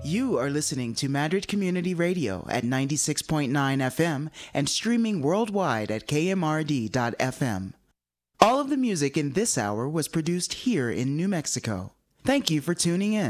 You are listening to Madrid Community Radio at 96.9 FM and streaming worldwide at kmrd.fm. All of the music in this hour was produced here in New Mexico. Thank you for tuning in.